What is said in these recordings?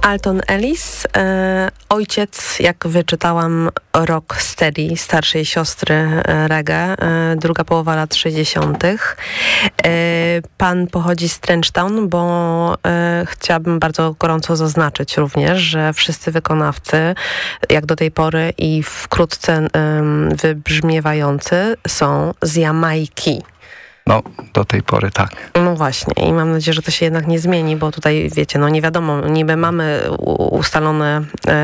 Alton Ellis, ojciec, jak wyczytałam, rocksteady starszej siostry reggae, druga połowa lat 60. Pan pochodzi z Trenchtown, bo chciałabym bardzo gorąco zaznaczyć również, że wszyscy wykonawcy, jak do tej pory i wkrótce wybrzmiewający, są z Jamajki. No, do tej pory tak. No właśnie i mam nadzieję, że to się jednak nie zmieni, bo tutaj, wiecie, no nie wiadomo, niby mamy ustalone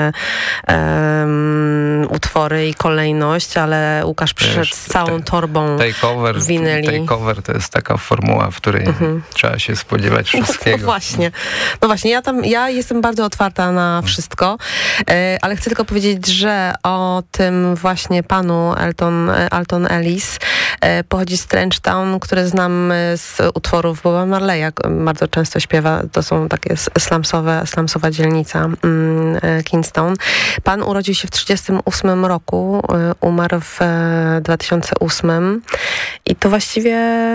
utwory i kolejność, ale Łukasz przyszedł z całą torbą winyli. Takeover to jest taka formuła, w której trzeba się spodziewać wszystkiego. No właśnie, ja jestem bardzo otwarta na wszystko, ale chcę tylko powiedzieć, że o tym właśnie panu Alton Ellis pochodzi z Trenchtown, które znam z utworów Boba Marleya. Bardzo często śpiewa, to są takie slumsowa dzielnica Kingston. Pan urodził się w 1938 roku, umarł w 2008 i to właściwie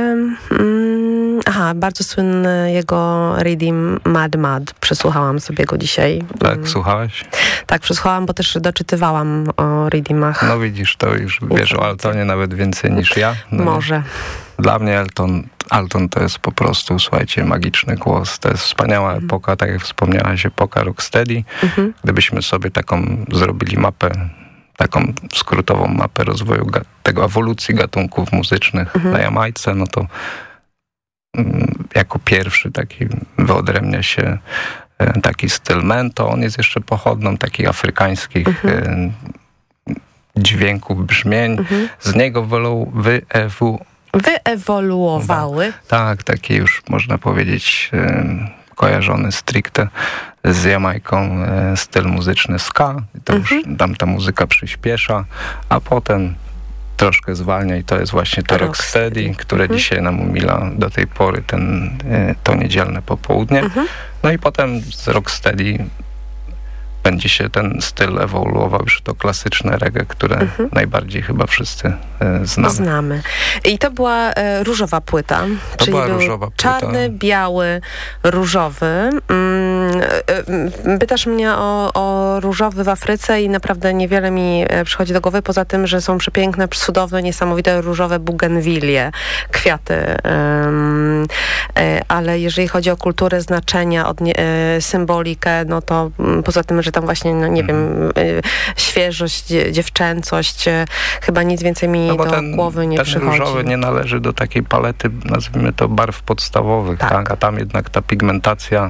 bardzo słynny jego Reading Mad. Przesłuchałam sobie go dzisiaj. Tak, słuchałaś? Tak, przesłuchałam, bo też doczytywałam o Readimach. No widzisz, to już wiesz o Altonie nawet więcej niż ja. No może. Dla mnie Alton to jest po prostu, słuchajcie, magiczny głos. To jest wspaniała epoka, tak jak wspomniałaś, epoka rocksteady. Gdybyśmy sobie taką zrobili mapę, taką skrótową mapę rozwoju tego ewolucji gatunków muzycznych na Jamajce, no to jako pierwszy taki wyodrębnia się taki styl mento. On jest jeszcze pochodną takich afrykańskich dźwięków, brzmień. Z niego wyewoluowały. Tak, taki już można powiedzieć kojarzony stricte z Jamajką styl muzyczny ska. To już tam ta muzyka przyspiesza, a potem troszkę zwalnia i to jest właśnie to rocksteady, które dzisiaj nam umila do tej pory to niedzielne popołudnie. No i potem z rocksteady będzie się ten styl ewoluował już to klasyczne reggae, które najbardziej chyba wszyscy znamy. I to była różowa płyta. To była różowa płyta. Czarny, biały, różowy. Pytasz mnie o różowy w Afryce i naprawdę niewiele mi przychodzi do głowy, poza tym, że są przepiękne, cudowne, niesamowite różowe bugenwilie, kwiaty. Ale jeżeli chodzi o kulturę, znaczenia, symbolikę, no to poza tym, że tam właśnie, no nie wiem, świeżość, dziewczęcość, chyba nic więcej mi do głowy nie przychodzi. Ten różowy nie należy do takiej palety, nazwijmy to, barw podstawowych, tak? A tam jednak ta pigmentacja,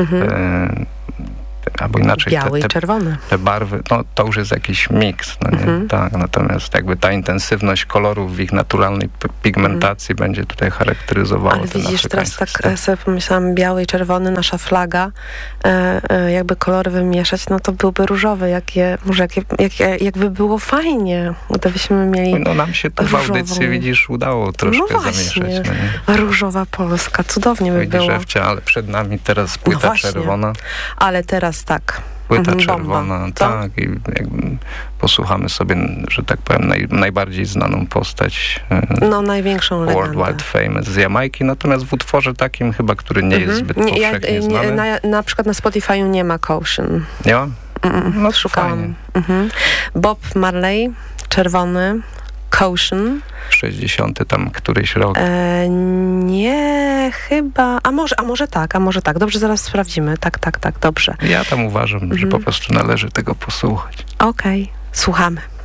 albo inaczej biały i czerwony. Te barwy, no to już jest jakiś miks, no nie? Tak, natomiast jakby ta intensywność kolorów w ich naturalnej pigmentacji będzie tutaj charakteryzowała. Ale widzisz, teraz tak sobie pomyślałam, biały i czerwony, nasza flaga, jakby kolory wymieszać, no to byłby różowy, jakby było fajnie, gdybyśmy mieli no nam się to w audycji, widzisz, udało troszkę zamieszać. No różowa Polska, cudownie by było. Ewcia, ale przed nami teraz płyta czerwona. Ale teraz tak. Płyta czerwona, tak. I jakby posłuchamy sobie, że tak powiem, najbardziej znaną postać. Największą legendę. Worldwide Famous z Jamajki, natomiast w utworze takim chyba, który nie jest zbyt powszechnie znany. Na przykład na Spotify'u nie ma Caution. Nie ma? No szukałam. Bob Marley, czerwony, Caution. 60 tam któryś rok. Nie, chyba. A może tak. Dobrze, zaraz sprawdzimy. Tak, dobrze. Ja tam uważam, że po prostu należy tego posłuchać. Okej, słuchamy.